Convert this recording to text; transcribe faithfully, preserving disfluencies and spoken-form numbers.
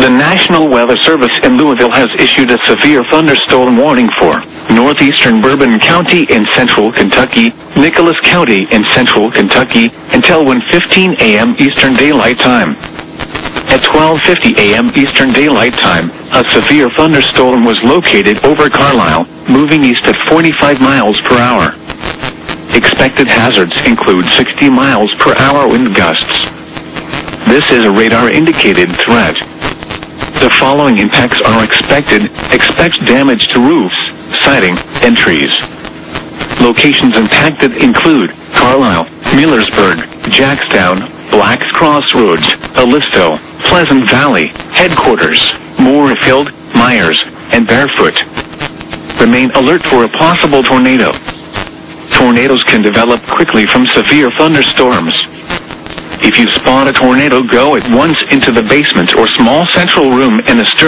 The National Weather Service in Louisville has issued a severe thunderstorm warning for northeastern Bourbon County in central Kentucky, Nicholas County in central Kentucky, until one fifteen a m Eastern Daylight Time. At twelve fifty a m Eastern Daylight Time, a severe thunderstorm was located over Carlisle, moving east at forty-five miles per hour. Expected hazards include sixty miles per hour wind gusts. This is a radar-indicated threat. The following impacts are expected. Expect damage to roofs, siding, and trees. Locations impacted include Carlisle, Millersburg, Jackstown, Blacks Crossroads, Alisto, Pleasant Valley, Headquarters, Moorefield, Myers, and Barefoot. Remain alert for a possible tornado. Tornadoes can develop quickly from severe thunderstorms. If you spot a tornado, go at once into the basement or small central room in a